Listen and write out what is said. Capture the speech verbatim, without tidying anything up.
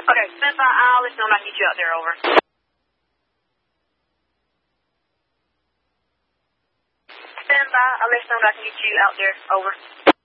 Okay, stand by. I'll let you know when I can get you out there. Over. Stand by. I'll let you know when I can get you out there. Over.